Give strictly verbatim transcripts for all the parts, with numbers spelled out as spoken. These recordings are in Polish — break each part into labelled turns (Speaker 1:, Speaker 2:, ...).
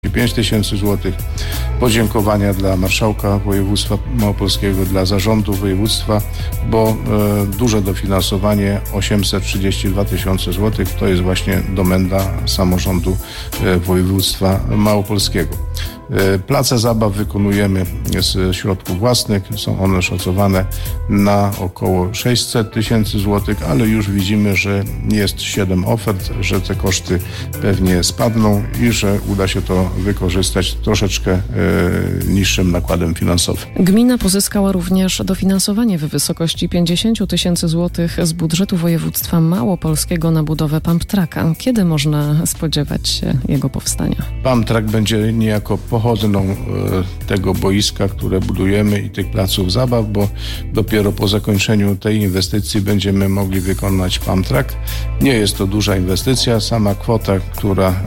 Speaker 1: pięć tysięcy złotych. Podziękowania dla marszałka województwa małopolskiego, dla zarządu województwa, bo e, duże dofinansowanie osiemset trzydzieści dwa tysiące złotych to jest właśnie domena samorządu e, województwa małopolskiego. E, place zabaw wykonujemy z środków własnych. Są one szacowane na około sześćset tysięcy złotych, ale już widzimy, że jest siedem ofert, że te koszty pewnie spadną i że uda się to wykorzystać troszeczkę e, niższym nakładem finansowym.
Speaker 2: Gmina pozyskała również dofinansowanie w wysokości pięćdziesiąt tysięcy złotych z budżetu województwa małopolskiego na budowę pump tracka. Kiedy można spodziewać się jego powstania?
Speaker 1: Pump track będzie niejako pochodną e, tego boiska, które budujemy i tych placów zabaw, bo dopiero po zakończeniu tej inwestycji będziemy mogli wykonać pump track. Nie jest to duża inwestycja, sama kwota, która e,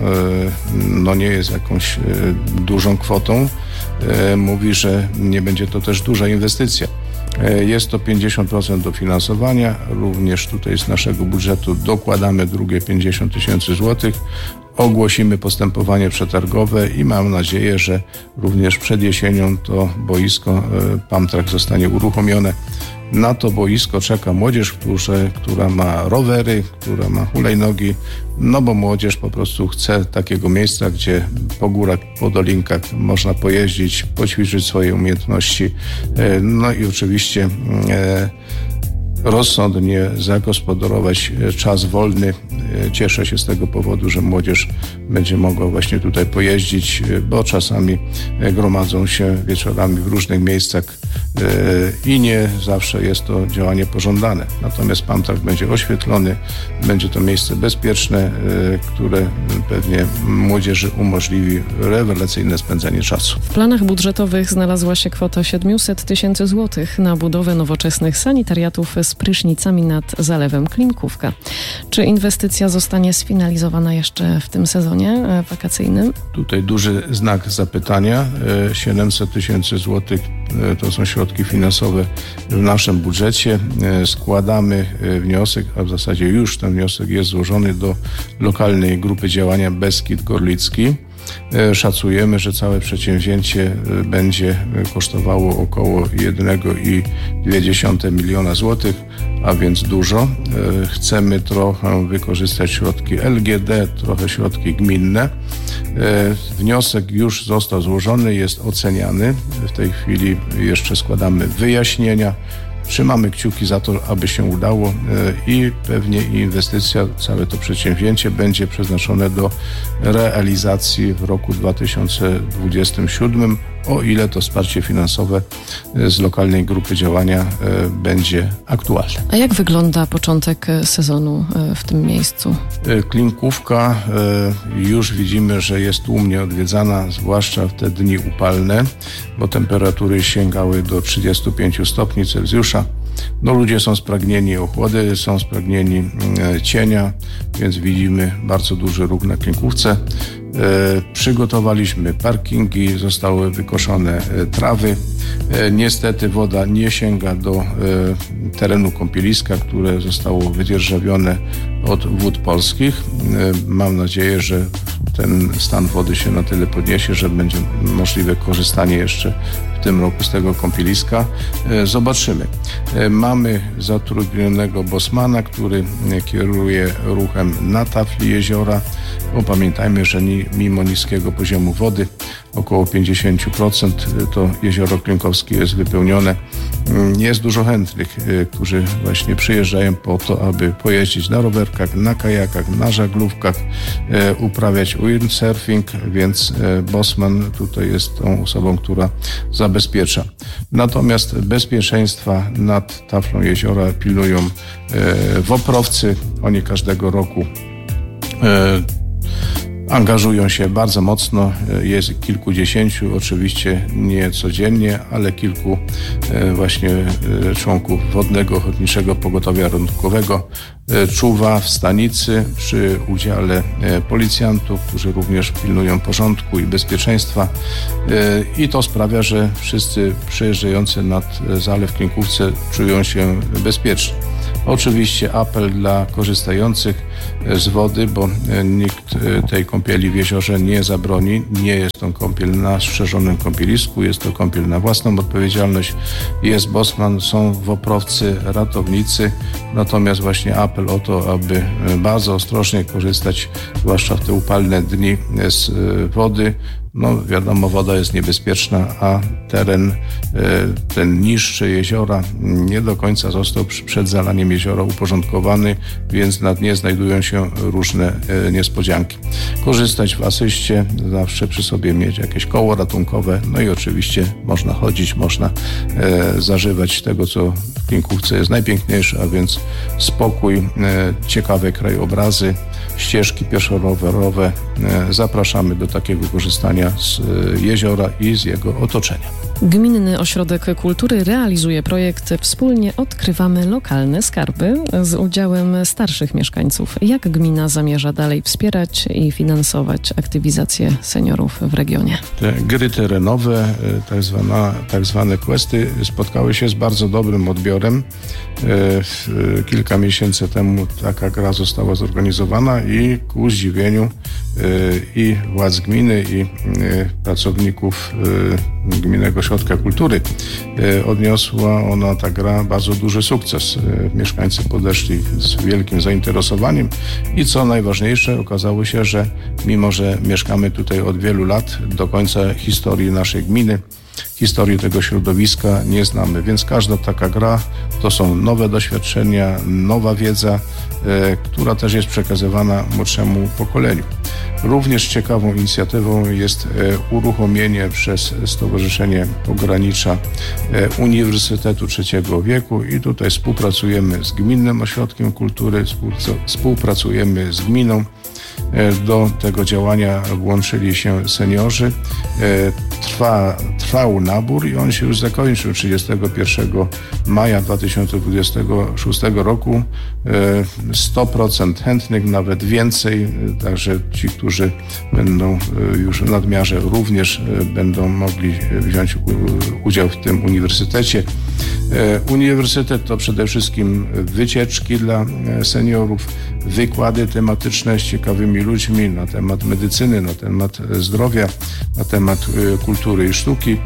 Speaker 1: no nie jest jakąś e, dużą kwotą, e, mówi, że nie będzie to też duża inwestycja. E, jest to pięćdziesiąt procent dofinansowania, również tutaj z naszego budżetu dokładamy drugie pięćdziesiąt tysięcy złotych. Ogłosimy postępowanie przetargowe i mam nadzieję, że również przed jesienią to boisko pump track zostanie uruchomione. Na to boisko czeka młodzież, która, która ma rowery, która ma hulajnogi, no bo młodzież po prostu chce takiego miejsca, gdzie po górach, po dolinkach można pojeździć, poćwiczyć swoje umiejętności, no i oczywiście e, rozsądnie zagospodarować czas wolny. Cieszę się z tego powodu, że młodzież będzie mogła właśnie tutaj pojeździć, bo czasami gromadzą się wieczorami w różnych miejscach i nie zawsze jest to działanie pożądane. Natomiast pump track będzie oświetlony, będzie to miejsce bezpieczne, które pewnie młodzieży umożliwi rewelacyjne spędzanie czasu.
Speaker 2: W planach budżetowych znalazła się kwota siedemset tysięcy złotych na budowę nowoczesnych sanitariatów z prysznicami nad zalewem Klinkówka. Czy inwestycja zostanie sfinalizowana jeszcze w tym sezonie wakacyjnym?
Speaker 1: Tutaj duży znak zapytania. siedemset tysięcy złotych to są środki finansowe w naszym budżecie. Składamy wniosek, a w zasadzie już ten wniosek jest złożony do lokalnej grupy działania Beskid Gorlicki. Szacujemy, że całe przedsięwzięcie będzie kosztowało około jeden i dwie dziesiąte miliona złotych, a więc dużo. Chcemy trochę wykorzystać środki L G D, trochę środki gminne. Wniosek już został złożony, jest oceniany. W tej chwili jeszcze składamy wyjaśnienia. Trzymamy kciuki za to, aby się udało i pewnie inwestycja, całe to przedsięwzięcie będzie przeznaczone do realizacji w roku dwa tysiące dwudziestym siódmym, o ile to wsparcie finansowe z lokalnej grupy działania będzie aktualne.
Speaker 2: A jak wygląda początek sezonu w tym miejscu?
Speaker 1: Klinkówka już widzimy, że jest tłumnie odwiedzana, zwłaszcza w te dni upalne, bo temperatury sięgały do trzydziestu pięciu stopni Celsjusza. No, ludzie są spragnieni ochłody, są spragnieni cienia, więc widzimy bardzo duży ruch na Klinkówce. E, przygotowaliśmy parkingi, zostały wykoszone e, trawy. E, niestety woda nie sięga do e, terenu kąpieliska, które zostało wydzierżawione od Wód Polskich. E, mam nadzieję, że ten stan wody się na tyle podniesie, że będzie możliwe korzystanie jeszcze w tym roku z tego kąpieliska. Zobaczymy. Mamy zatrudnionego bosmana, który kieruje ruchem na tafli jeziora, bo pamiętajmy, że mimo niskiego poziomu wody, około pięćdziesiąt procent, to jezioro Klinkowskie jest wypełnione. Jest dużo chętnych, którzy właśnie przyjeżdżają po to, aby pojeździć na rowerkach, na kajakach, na żaglówkach, uprawiać windsurfing, więc bosman tutaj jest tą osobą, która zabezpiecza. Natomiast bezpieczeństwa nad taflą jeziora pilnują woprowcy. Oni każdego roku angażują się bardzo mocno, jest kilkudziesięciu, oczywiście nie codziennie, ale kilku właśnie członków Wodnego Ochotniczego Pogotowia Ratunkowego czuwa w stanicy przy udziale policjantów, którzy również pilnują porządku i bezpieczeństwa i to sprawia, że wszyscy przejeżdżający nad zalew Klinkówce czują się bezpiecznie. Oczywiście apel dla korzystających: z wody, bo nikt tej kąpieli w jeziorze nie zabroni. Nie jest to kąpiel na strzeżonym kąpielisku, jest to kąpiel na własną odpowiedzialność. Jest bosman, są woprowcy, ratownicy, natomiast właśnie apel o to, aby bardzo ostrożnie korzystać, zwłaszcza w te upalne dni, z wody. No wiadomo, woda jest niebezpieczna, a teren ten niższy jeziora nie do końca został przed zalaniem jeziora uporządkowany, więc na dnie znajdują się różne niespodzianki. Korzystać w asyście, zawsze przy sobie mieć jakieś koło ratunkowe, no i oczywiście można chodzić, można zażywać tego, co w Klinkówce jest najpiękniejsze, a więc spokój, ciekawe krajobrazy, ścieżki pieszo-rowerowe. Zapraszamy do takiego korzystania z jeziora i z jego otoczenia.
Speaker 2: Gminny Ośrodek Kultury realizuje projekt Wspólnie odkrywamy lokalne skarby z udziałem starszych mieszkańców. Jak gmina zamierza dalej wspierać i finansować aktywizację seniorów w regionie?
Speaker 1: Te gry terenowe, tak zwane, tak zwane questy, spotkały się z bardzo dobrym odbiorem. Kilka miesięcy temu taka gra została zorganizowana i ku zdziwieniu i władz gminy, i pracowników Gminnego Ośrodka Kultury odniosła ona, ta gra, bardzo duży sukces. Mieszkańcy podeszli z wielkim zainteresowaniem i co najważniejsze, okazało się, że mimo że mieszkamy tutaj od wielu lat, do końca historii naszej gminy, historii tego środowiska nie znamy, więc każda taka gra to są nowe doświadczenia, nowa wiedza, e, która też jest przekazywana młodszemu pokoleniu. Również ciekawą inicjatywą jest e, uruchomienie przez Stowarzyszenie Pogranicza e, Uniwersytetu Trzeciego Wieku i tutaj współpracujemy z Gminnym Ośrodkiem Kultury, współpracujemy z gminą. Do tego działania włączyli się seniorzy. Trwa, trwał nabór i on się już zakończył trzydziestego pierwszego maja dwa tysiące dwudziestego szóstego roku. sto procent chętnych, nawet więcej, także ci, którzy będą już w nadmiarze, również będą mogli wziąć udział w tym uniwersytecie. Uniwersytet to przede wszystkim wycieczki dla seniorów, wykłady tematyczne z ciekawymi ludźmi na temat medycyny, na temat zdrowia, na temat kultury i sztuki,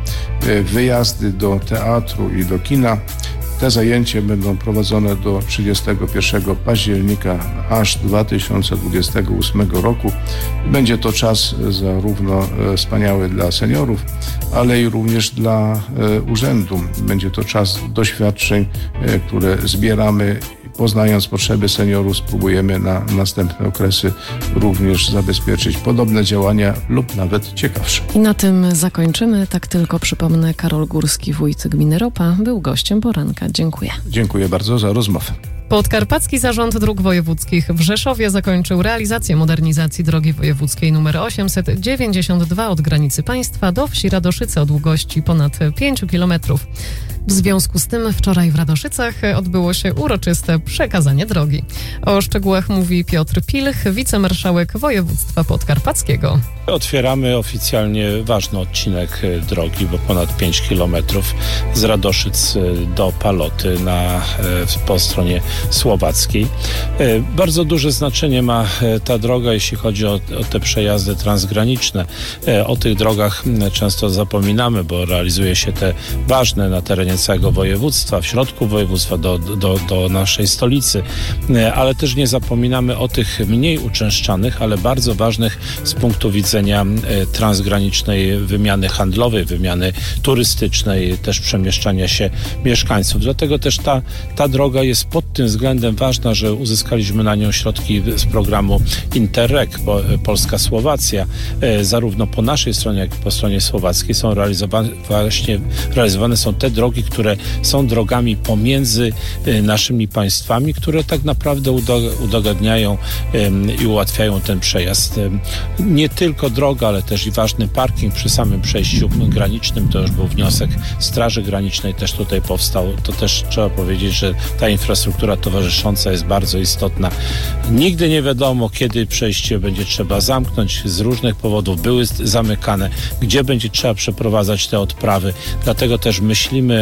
Speaker 1: wyjazdy do teatru i do kina. Te zajęcia będą prowadzone do trzydziestego pierwszego października aż dwa tysiące dwudziestego ósmego roku. Będzie to czas zarówno wspaniały dla seniorów, ale i również dla urzędu. Będzie to czas doświadczeń, które zbieramy. Poznając potrzeby seniorów, spróbujemy na następne okresy również zabezpieczyć podobne działania lub nawet ciekawsze.
Speaker 2: I na tym zakończymy. Tak tylko przypomnę, Karol Górski, wójt gminy Ropa, był gościem poranka. Dziękuję.
Speaker 1: Dziękuję bardzo za rozmowę.
Speaker 3: Podkarpacki Zarząd Dróg Wojewódzkich w Rzeszowie zakończył realizację modernizacji drogi wojewódzkiej nr osiemset dziewięćdziesiąt dwa od granicy państwa do wsi Radoszyce o długości ponad pięć kilometrów. W związku z tym wczoraj w Radoszycach odbyło się uroczyste przekazanie drogi. O szczegółach mówi Piotr Pilch, wicemarszałek województwa podkarpackiego.
Speaker 4: Otwieramy oficjalnie ważny odcinek drogi, bo ponad pięć kilometrów z Radoszyc do Paloty na, po stronie słowackiej. Bardzo duże znaczenie ma ta droga, jeśli chodzi o, o te przejazdy transgraniczne. O tych drogach często zapominamy, bo realizuje się te ważne na terenie całego województwa, w środku województwa do, do, do naszej stolicy, ale też nie zapominamy o tych mniej uczęszczanych, ale bardzo ważnych z punktu widzenia transgranicznej wymiany handlowej, wymiany turystycznej, też przemieszczania się mieszkańców. Dlatego też ta, ta droga jest pod tym względem ważna, że uzyskaliśmy na nią środki z programu Interreg Polska-Słowacja. Zarówno po naszej stronie, jak i po stronie słowackiej są realizowane, właśnie realizowane są te drogi, które są drogami pomiędzy naszymi państwami, które tak naprawdę udogadniają i ułatwiają ten przejazd. Nie tylko droga, ale też i ważny parking przy samym przejściu granicznym. To już był wniosek Straży Granicznej, też tutaj powstał. To też trzeba powiedzieć, że ta infrastruktura towarzysząca jest bardzo istotna. Nigdy nie wiadomo, kiedy przejście będzie trzeba zamknąć. Z różnych powodów były zamykane, gdzie będzie trzeba przeprowadzać te odprawy. Dlatego też myślimy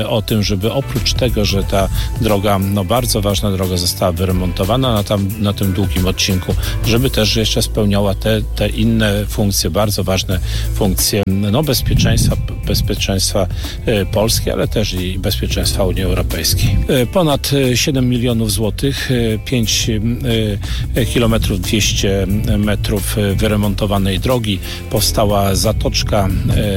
Speaker 4: o tym, żeby oprócz tego, że ta droga, no bardzo ważna droga została wyremontowana na, tam, na tym długim odcinku, żeby też jeszcze spełniała te, te inne funkcje, bardzo ważne funkcje, no bezpieczeństwa, bezpieczeństwa Polski, ale też i bezpieczeństwa Unii Europejskiej. Ponad siedem milionów złotych, pięć kilometrów dwieście metrów wyremontowanej drogi, powstała zatoczka,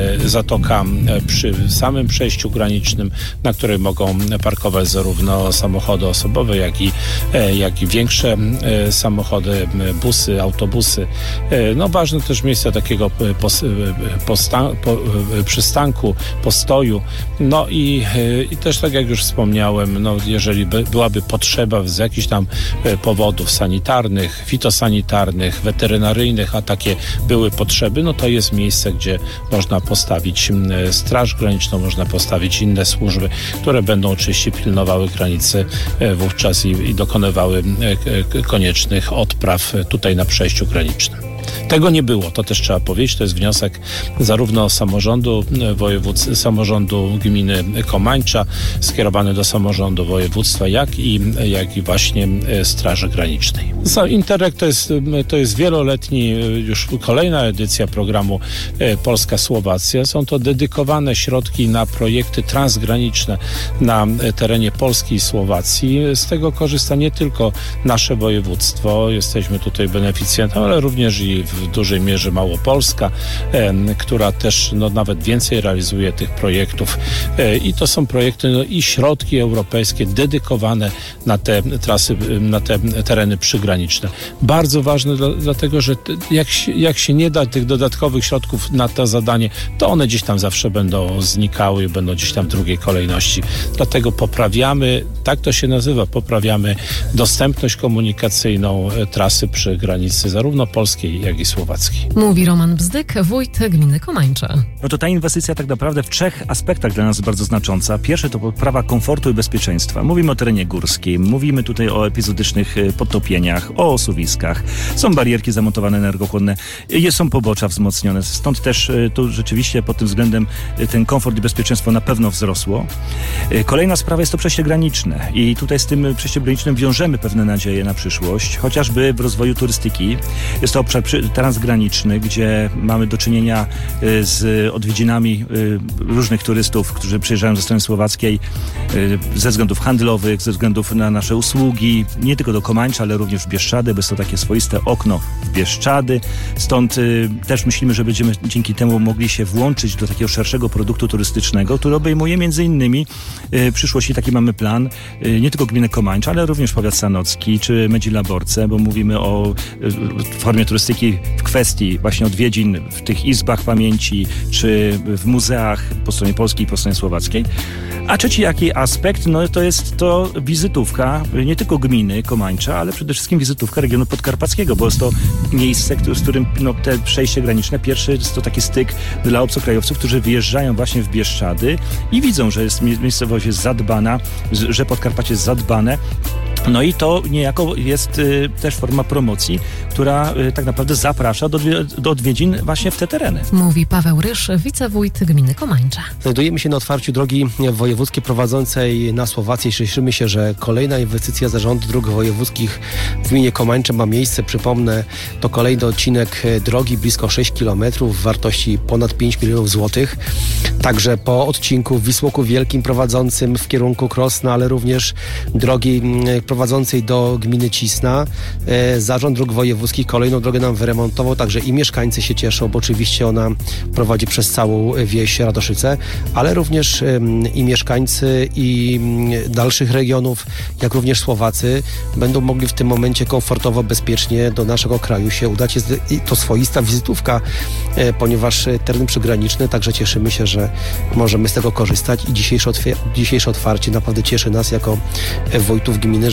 Speaker 4: zatoka przy samym przejściu granicznym, na której mogą parkować zarówno samochody osobowe, jak i, jak i większe samochody, busy, autobusy. No ważne też miejsce takiego pos, postan, po, przystanku, postoju. No i, i też tak jak już wspomniałem, no jeżeli by, byłaby potrzeba z jakichś tam powodów sanitarnych, fitosanitarnych, weterynaryjnych, a takie były potrzeby, no to jest miejsce, gdzie można postawić Straż Graniczną, można postawić inne służby, które będą oczywiście pilnowały granicy wówczas i, i dokonywały koniecznych odpraw tutaj na przejściu granicznym. Tego nie było, to też trzeba powiedzieć, to jest wniosek zarówno samorządu województwa, samorządu gminy Komańcza, skierowany do samorządu województwa, jak i, jak i właśnie Straży Granicznej. Interreg to jest, to jest wieloletni, już kolejna edycja programu Polska-Słowacja. Są to dedykowane środki na projekty transgraniczne na terenie Polski i Słowacji. Z tego korzysta nie tylko nasze województwo, jesteśmy tutaj beneficjentem, ale również i w dużej mierze Małopolska, e, która też no, nawet więcej realizuje tych projektów e, i to są projekty no, i środki europejskie dedykowane na te trasy, na te tereny przygraniczne. Bardzo ważne dla, dlatego, że jak, jak się nie da tych dodatkowych środków na to zadanie, to one gdzieś tam zawsze będą znikały i będą gdzieś tam w drugiej kolejności. Dlatego poprawiamy, tak to się nazywa, poprawiamy dostępność komunikacyjną trasy przy granicy zarówno polskiej, jak i słowackiej.
Speaker 3: Mówi Roman Bzdyk, wójt gminy Komańcza.
Speaker 5: No to ta inwestycja tak naprawdę w trzech aspektach dla nas bardzo znacząca. Pierwszy to poprawa komfortu i bezpieczeństwa. Mówimy o terenie górskim, mówimy tutaj o epizodycznych podtopieniach, o osuwiskach. Są barierki zamontowane energochłonne, są pobocza wzmocnione. Stąd też tu rzeczywiście pod tym względem ten komfort i bezpieczeństwo na pewno wzrosło. Kolejna sprawa jest to przejście graniczne i tutaj z tym przejściem granicznym wiążemy pewne nadzieje na przyszłość, chociażby w rozwoju turystyki. Jest to obszar transgraniczny, gdzie mamy do czynienia z odwiedzinami różnych turystów, którzy przyjeżdżają ze strony słowackiej ze względów handlowych, ze względów na nasze usługi, nie tylko do Komańcza, ale również w Bieszczady, bo jest to takie swoiste okno w Bieszczady. Stąd też myślimy, że będziemy dzięki temu mogli się włączyć do takiego szerszego produktu turystycznego, który obejmuje między innymi w przyszłości taki mamy plan, nie tylko gminę Komańcza, ale również powiat sanocki czy Medzilaborce, bo mówimy o formie turystyki w kwestii właśnie odwiedzin w tych izbach pamięci, czy w muzeach po stronie polskiej i po stronie słowackiej. A trzeci jaki aspekt, no to jest to wizytówka nie tylko gminy Komańcza, ale przede wszystkim wizytówka regionu podkarpackiego, bo jest to miejsce, z którym no, te przejście graniczne, pierwszy jest to taki styk dla obcokrajowców, którzy wyjeżdżają właśnie w Bieszczady i widzą, że jest, miejscowość jest zadbana, że Podkarpacie jest zadbane. No i to niejako jest y, też forma promocji, która y, tak naprawdę zaprasza do, do odwiedzin właśnie w te tereny.
Speaker 3: Mówi Paweł Rysz, wicewójt gminy Komańcza.
Speaker 6: Znajdujemy się na otwarciu drogi wojewódzkiej prowadzącej na Słowację i cieszymy się, że kolejna inwestycja Zarządu Dróg Wojewódzkich w gminie Komańcze ma miejsce. Przypomnę, to kolejny odcinek drogi, blisko sześć kilometrów w wartości ponad pięć milionów złotych. Także po odcinku w Wisłoku Wielkim prowadzącym w kierunku Krosna, ale również drogi prowadzącej do gminy Cisna. E, Zarząd Dróg Wojewódzkich kolejną drogę nam wyremontował, także i mieszkańcy się cieszą, bo oczywiście ona prowadzi przez całą wieś Radoszyce, ale również e, i mieszkańcy i m, dalszych regionów, jak również Słowacy będą mogli w tym momencie komfortowo, bezpiecznie do naszego kraju się udać. Jest to swoista wizytówka, e, ponieważ teren przygraniczny, także cieszymy się, że możemy z tego korzystać i dzisiejsze, otwier- dzisiejsze otwarcie naprawdę cieszy nas jako wójtów gminy, że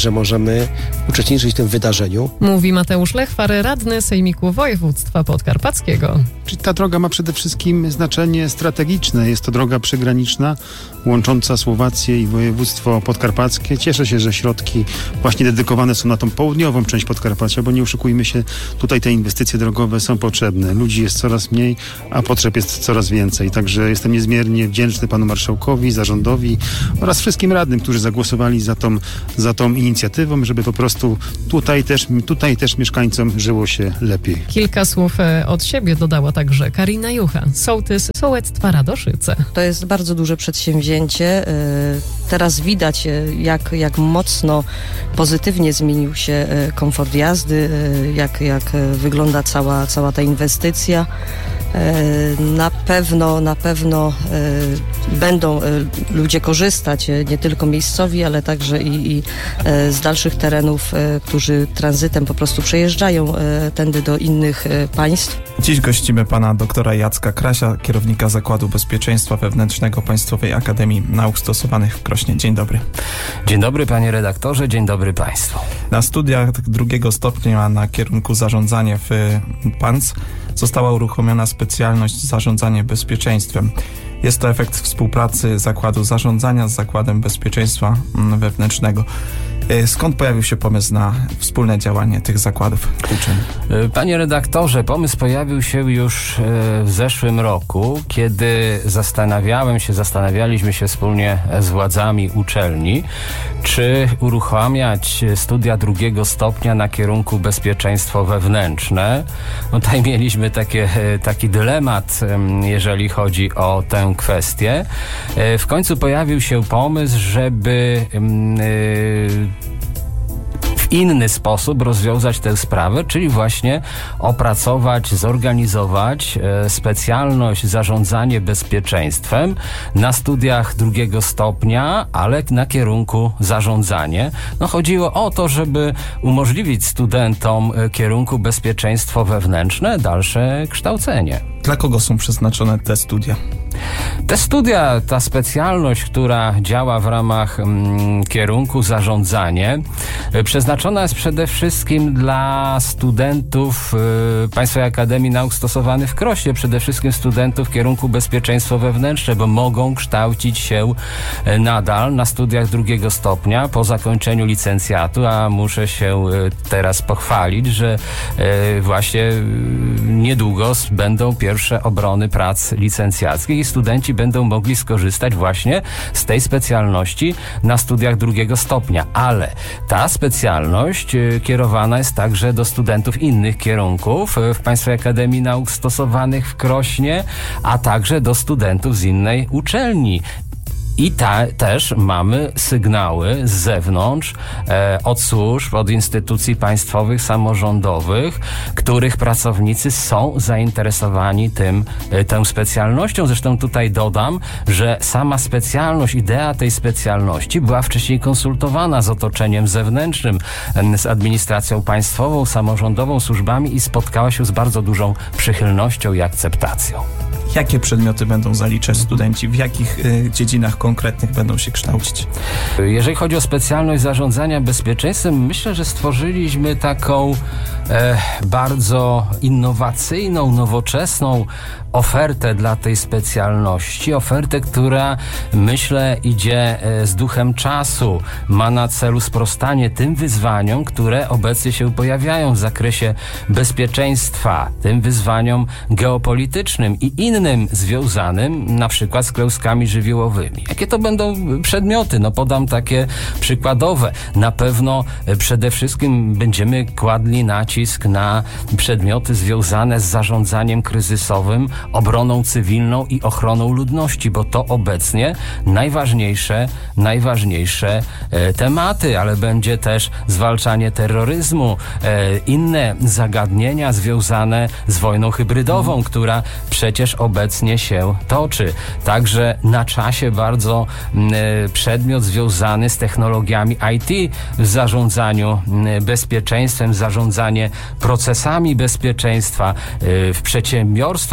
Speaker 6: że możemy uczestniczyć w tym wydarzeniu.
Speaker 3: Mówi Mateusz Lechwar, radny Sejmiku Województwa Podkarpackiego.
Speaker 7: Czyli ta droga ma przede wszystkim znaczenie strategiczne. Jest to droga przygraniczna łącząca Słowację i województwo podkarpackie. Cieszę się, że środki właśnie dedykowane są na tą południową część Podkarpacia, bo nie oszukujmy się, tutaj te inwestycje drogowe są potrzebne. Ludzi jest coraz mniej, a potrzeb jest coraz więcej. Także jestem niezmiernie wdzięczny panu marszałkowi, zarządowi oraz wszystkim radnym, którzy zagłosowali za tą, za tą inicjatywą, żeby po prostu tutaj też, tutaj też mieszkańcom żyło się lepiej.
Speaker 3: Kilka słów od siebie dodała także Karina Jucha, sołtys Sołectwa Radoszyce.
Speaker 8: To jest bardzo duże przedsięwzięcie. Teraz widać, jak, jak mocno pozytywnie zmienił się komfort jazdy, jak, jak wygląda cała, cała ta inwestycja. Na pewno, na pewno będą ludzie korzystać, nie tylko miejscowi, ale także i, i z dalszych terenów, którzy tranzytem po prostu przejeżdżają tędy do innych państw.
Speaker 9: Dziś gościmy pana doktora Jacka Krasia, kierownika Zakładu Bezpieczeństwa Wewnętrznego Państwowej Akademii Nauk Stosowanych w Krośnie. Dzień dobry.
Speaker 10: Dzień dobry panie redaktorze, dzień dobry państwu.
Speaker 9: Na studiach drugiego stopnia na kierunku zarządzanie w P A N C została uruchomiona specjalność zarządzanie bezpieczeństwem. Jest to efekt współpracy Zakładu Zarządzania z Zakładem Bezpieczeństwa Wewnętrznego. Skąd pojawił się pomysł na wspólne działanie tych zakładów uczelni?
Speaker 10: Panie redaktorze, pomysł pojawił się już w zeszłym roku, kiedy zastanawiałem się, zastanawialiśmy się wspólnie z władzami uczelni, czy uruchamiać studia drugiego stopnia na kierunku bezpieczeństwo wewnętrzne. No tutaj mieliśmy takie, taki dylemat, jeżeli chodzi o tę kwestię. W końcu pojawił się pomysł, żeby w inny sposób rozwiązać tę sprawę, czyli właśnie opracować, zorganizować e, specjalność zarządzanie bezpieczeństwem na studiach drugiego stopnia, ale na kierunku zarządzanie. No chodziło o to, żeby umożliwić studentom e, kierunku bezpieczeństwo wewnętrzne dalsze kształcenie.
Speaker 9: Dla kogo są przeznaczone te studia?
Speaker 10: Te studia, ta specjalność, która działa w ramach mm, kierunku zarządzanie, y, przeznaczona jest przede wszystkim dla studentów y, Państwowej Akademii Nauk Stosowanych w Krośnie, przede wszystkim studentów kierunku bezpieczeństwo wewnętrzne, bo mogą kształcić się y, nadal na studiach drugiego stopnia po zakończeniu licencjatu, a muszę się y, teraz pochwalić, że y, właśnie y, niedługo będą pierwsze obrony prac licencjackich i studenci będą mogli skorzystać właśnie z tej specjalności na studiach drugiego stopnia. Ale ta specjalność y, kierowana jest także do studentów innych kierunków y, w Państwowej Akademii Nauk Stosowanych w Krośnie, a także do studentów z innej uczelni. I ta, też mamy sygnały z zewnątrz, e, od służb, od instytucji państwowych, samorządowych, których pracownicy są zainteresowani tym, e, tą specjalnością. Zresztą tutaj dodam, że sama specjalność, idea tej specjalności była wcześniej konsultowana z otoczeniem zewnętrznym, e, z administracją państwową, samorządową, służbami i spotkała się z bardzo dużą przychylnością i akceptacją.
Speaker 9: Jakie przedmioty będą zaliczać studenci? W jakich y, dziedzinach konkretnych będą się kształcić?
Speaker 10: Jeżeli chodzi o specjalność zarządzania bezpieczeństwem, myślę, że stworzyliśmy taką e, bardzo innowacyjną, nowoczesną ofertę dla tej specjalności. Ofertę, która myślę idzie e, z duchem czasu. Ma na celu sprostanie tym wyzwaniom, które obecnie się pojawiają w zakresie bezpieczeństwa, tym wyzwaniom geopolitycznym i innym związanym na przykład z klęskami żywiołowymi. Jakie to będą przedmioty? No podam takie przykładowe. Na pewno przede wszystkim będziemy kładli nacisk na przedmioty związane z zarządzaniem kryzysowym, obroną cywilną i ochroną ludności, bo to obecnie najważniejsze, najważniejsze e, tematy, ale będzie też zwalczanie terroryzmu, e, inne zagadnienia związane z wojną hybrydową, mm. która przecież obecnie się toczy. Także na czasie bardzo m, przedmiot związany z technologiami I T w zarządzaniu m, bezpieczeństwem, zarządzanie procesami bezpieczeństwa y, w przedsiębiorstwach.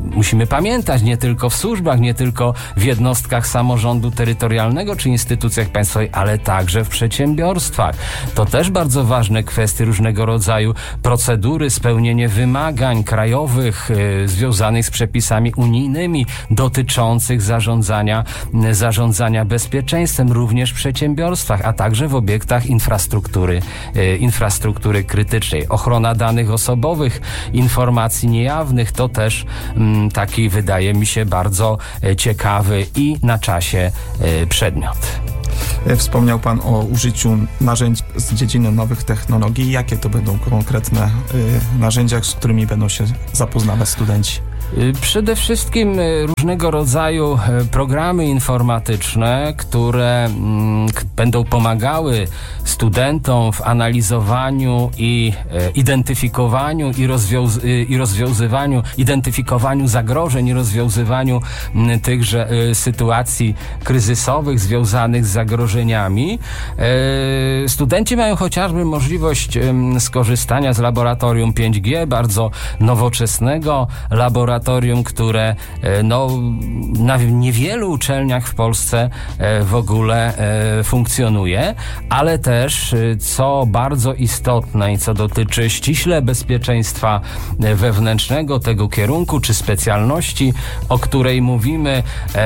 Speaker 10: musimy pamiętać, nie tylko w służbach, nie tylko w jednostkach samorządu terytorialnego czy instytucjach państwowych, ale także w przedsiębiorstwach. To też bardzo ważne kwestie różnego rodzaju procedury, spełnienie wymagań krajowych y, związanych z przepisami unijnymi dotyczących zarządzania, y, zarządzania bezpieczeństwem również w przedsiębiorstwach, a także w obiektach infrastruktury, y, infrastruktury krytycznej. Ochrona danych osobowych, informacji niejawnych to też y, taki, wydaje mi się, bardzo y, ciekawy i na czasie y, przedmiot.
Speaker 9: Wspomniał Pan o użyciu narzędzi z dziedziny nowych technologii. Jakie to będą konkretne y, narzędzia, z którymi będą się zapoznawać studenci?
Speaker 10: Przede wszystkim różnego rodzaju programy informatyczne, które mm, będą pomagały studentom w analizowaniu i e, identyfikowaniu i, rozwiąz- i rozwiązywaniu, identyfikowaniu zagrożeń i rozwiązywaniu m, tychże e, sytuacji kryzysowych związanych z zagrożeniami. E, studenci mają chociażby możliwość e, skorzystania z laboratorium pięć G, bardzo nowoczesnego laboratorium, które no, na niewielu uczelniach w Polsce w ogóle funkcjonuje, ale też, co bardzo istotne i co dotyczy ściśle bezpieczeństwa wewnętrznego tego kierunku czy specjalności, o której mówimy,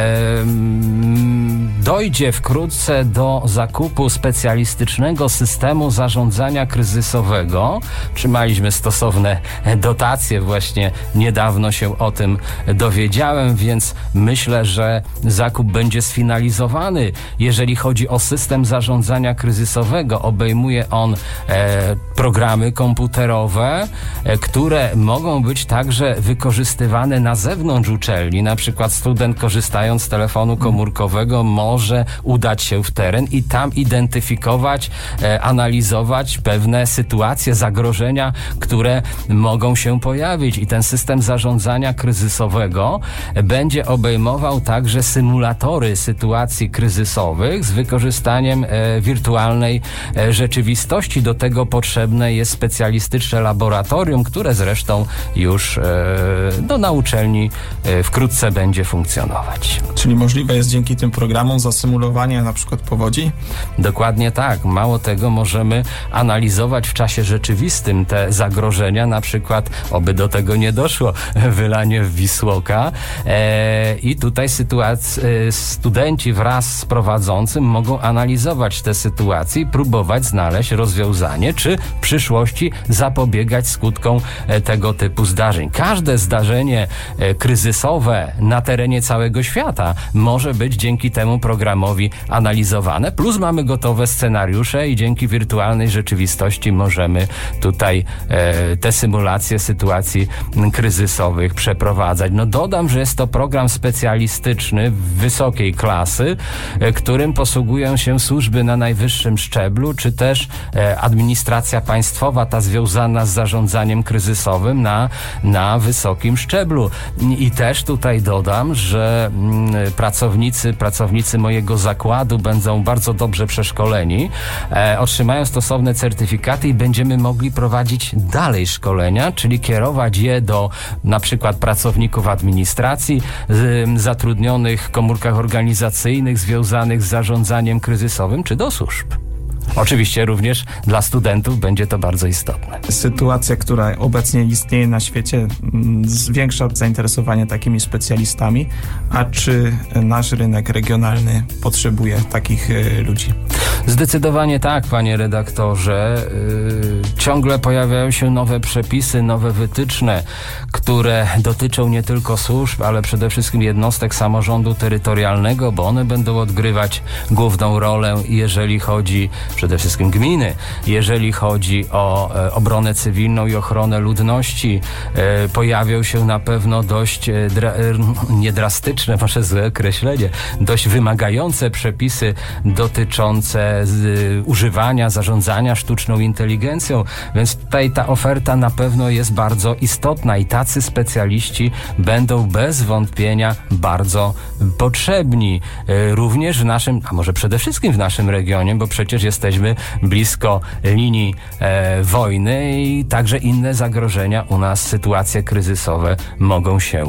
Speaker 10: dojdzie wkrótce do zakupu specjalistycznego systemu zarządzania kryzysowego. Trzymaliśmy stosowne dotacje, właśnie niedawno się o tym dowiedziałem, więc myślę, że zakup będzie sfinalizowany. Jeżeli chodzi o system zarządzania kryzysowego, obejmuje on e, programy komputerowe, e, które mogą być także wykorzystywane na zewnątrz uczelni. Na przykład student, korzystając z telefonu komórkowego, może udać się w teren i tam identyfikować, e, analizować pewne sytuacje, zagrożenia, które mogą się pojawić. I ten system zarządzania kryzysowego będzie obejmował także symulatory sytuacji kryzysowych z wykorzystaniem e, wirtualnej e, rzeczywistości. Do tego potrzebne jest specjalistyczne laboratorium, które zresztą już e, no, na uczelni e, wkrótce będzie funkcjonować.
Speaker 9: Czyli możliwe jest dzięki tym programom zasymulowanie na przykład powodzi?
Speaker 10: Dokładnie tak. Mało tego, możemy analizować w czasie rzeczywistym te zagrożenia, na przykład, oby do tego nie doszło, wylanie w Wisłoka e, i tutaj sytuac- e, studenci wraz z prowadzącym mogą analizować te sytuacje i próbować znaleźć rozwiązanie, czy w przyszłości zapobiegać skutkom e, tego typu zdarzeń. Każde zdarzenie e, kryzysowe na terenie całego świata może być dzięki temu programowi analizowane, plus mamy gotowe scenariusze i dzięki wirtualnej rzeczywistości możemy tutaj e, te symulacje sytuacji kryzysowych przeprowadzać. No dodam, że jest to program specjalistyczny wysokiej klasy, e, którym posługują się służby na najwyższym szczeblu, czy też e, administracja państwowa, ta związana z zarządzaniem kryzysowym na, na wysokim szczeblu. I też tutaj dodam, że m, pracownicy, pracownicy mojego zakładu będą bardzo dobrze przeszkoleni, e, otrzymają stosowne certyfikaty i będziemy mogli prowadzić dalej szkolenia, czyli kierować je do na przykład pracowników administracji, y, zatrudnionych w komórkach organizacyjnych związanych z zarządzaniem kryzysowym, czy do służb. Oczywiście również dla studentów będzie to bardzo istotne.
Speaker 9: Sytuacja, która obecnie istnieje na świecie, zwiększa zainteresowanie takimi specjalistami, a czy nasz rynek regionalny potrzebuje takich y, ludzi?
Speaker 10: Zdecydowanie tak, panie redaktorze. Yy, ciągle pojawiają się nowe przepisy, nowe wytyczne, które dotyczą nie tylko służb, ale przede wszystkim jednostek samorządu terytorialnego, bo one będą odgrywać główną rolę, jeżeli chodzi, przede wszystkim gminy, jeżeli chodzi o e, obronę cywilną i ochronę ludności. E, pojawią się na pewno dość e, dra, e, niedrastyczne, może złe określenie, dość wymagające przepisy dotyczące z, używania, zarządzania sztuczną inteligencją, więc tutaj ta oferta na pewno jest bardzo istotna i tacy specjaliści będą bez wątpienia bardzo potrzebni. E, również w naszym, a może przede wszystkim w naszym regionie, bo przecież jesteśmy blisko linii e, wojny i także inne zagrożenia u nas, sytuacje kryzysowe mogą się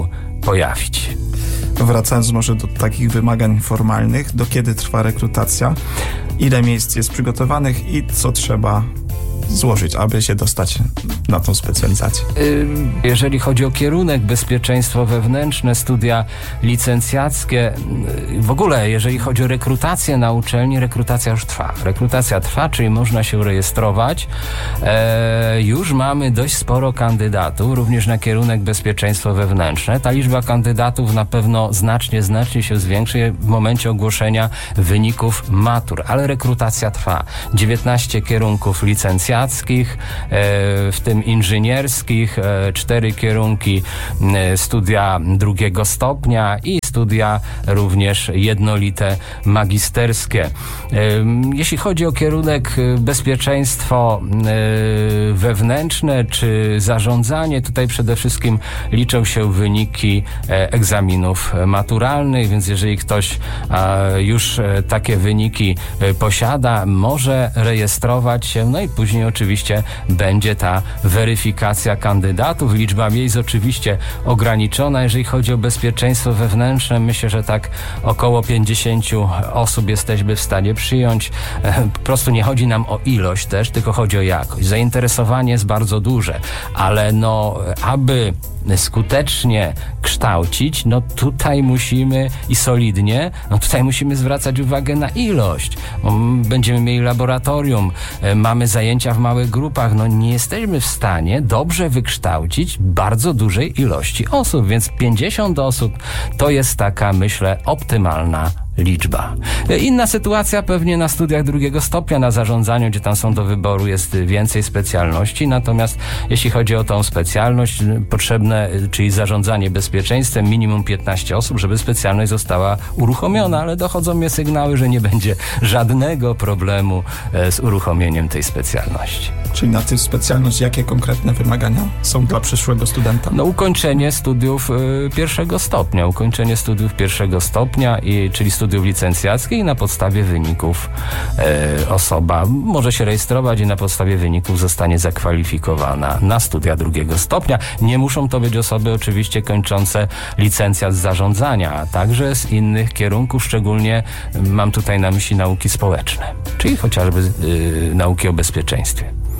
Speaker 10: pojawić.
Speaker 9: Wracając może do takich wymagań formalnych, do kiedy trwa rekrutacja, ile miejsc jest przygotowanych i co trzeba złożyć, aby się dostać na tą specjalizację?
Speaker 10: Jeżeli chodzi o kierunek bezpieczeństwo wewnętrzne, studia licencjackie, w ogóle jeżeli chodzi o rekrutację na uczelni, rekrutacja już trwa. Rekrutacja trwa, czyli można się rejestrować. E, już mamy dość sporo kandydatów, również na kierunek bezpieczeństwo wewnętrzne. Ta liczba kandydatów na pewno znacznie, znacznie się zwiększy w momencie ogłoszenia wyników matur, ale rekrutacja trwa. dziewiętnaście kierunków licencjackich, w tym inżynierskich, cztery kierunki studia drugiego stopnia i studia również jednolite magisterskie. Jeśli chodzi o kierunek bezpieczeństwo wewnętrzne czy zarządzanie, tutaj przede wszystkim liczą się wyniki egzaminów maturalnych, więc jeżeli ktoś już takie wyniki posiada, może rejestrować się, no i później oczywiście będzie ta weryfikacja kandydatów. Liczba miejsc oczywiście ograniczona. Jeżeli chodzi o bezpieczeństwo wewnętrzne, myślę, że tak około pięćdziesiąt osób jesteśmy w stanie przyjąć. Po prostu nie chodzi nam o ilość też, tylko chodzi o jakość. Zainteresowanie jest bardzo duże, ale no, aby skutecznie kształcić, no tutaj musimy i solidnie, no tutaj musimy zwracać uwagę na ilość. Będziemy mieli laboratorium, mamy zajęcia w małych grupach, no nie jesteśmy w stanie dobrze wykształcić bardzo dużej ilości osób, więc pięćdziesiąt osób to jest taka, myślę, optymalna liczba. Inna sytuacja pewnie na studiach drugiego stopnia, na zarządzaniu, gdzie tam są do wyboru, jest więcej specjalności, natomiast jeśli chodzi o tą specjalność, potrzebne, czyli zarządzanie bezpieczeństwem, minimum piętnaście osób, żeby specjalność została uruchomiona, ale dochodzą mnie sygnały, że nie będzie żadnego problemu z uruchomieniem tej specjalności.
Speaker 9: Czyli na tę specjalność jakie konkretne wymagania są dla przyszłego studenta?
Speaker 10: No ukończenie studiów y, pierwszego stopnia, ukończenie studiów pierwszego stopnia, i, czyli studiów licencjackich, i na podstawie wyników y, osoba może się rejestrować i na podstawie wyników zostanie zakwalifikowana na studia drugiego stopnia. Nie muszą to być osoby oczywiście kończące licencjat z zarządzania, a także z innych kierunków, szczególnie y, mam tutaj na myśli nauki społeczne, czyli chociażby y, nauki o bezpieczeństwie.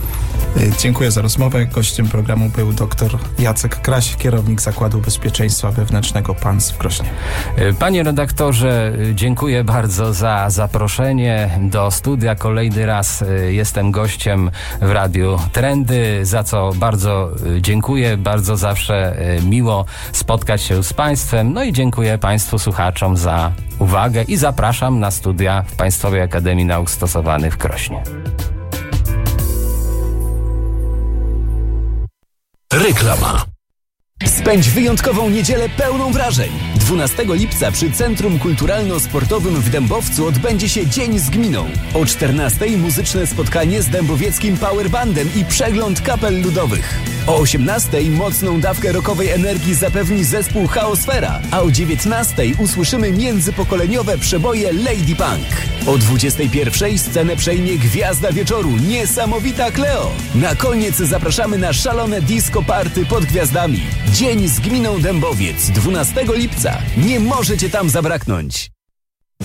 Speaker 9: Dziękuję za rozmowę. Gościem programu był dr Jacek Kraś, kierownik Zakładu Bezpieczeństwa Wewnętrznego P A N S w Krośnie.
Speaker 10: Panie redaktorze, dziękuję bardzo za zaproszenie do studia. Kolejny raz jestem gościem w Radiu Trendy, za co bardzo dziękuję. Bardzo zawsze miło spotkać się z Państwem. No i dziękuję Państwu słuchaczom za uwagę i zapraszam na studia w Państwowej Akademii Nauk Stosowanych w Krośnie.
Speaker 11: Reklama. Spędź wyjątkową niedzielę pełną wrażeń. dwunastego lipca przy Centrum Kulturalno-Sportowym w Dębowcu odbędzie się Dzień z Gminą. O czternastej muzyczne spotkanie z dębowieckim powerbandem i przegląd kapel ludowych. O osiemnastej mocną dawkę rockowej energii zapewni zespół Chaosfera, a o dziewiętnastej usłyszymy międzypokoleniowe przeboje Lady Punk. O dwudziestej pierwszej scenę przejmie gwiazda wieczoru, niesamowita Cleo. Na koniec zapraszamy na szalone disco party pod gwiazdami. Dzień z Gminą Dębowiec, dwunastego lipca. Nie możecie tam zabraknąć.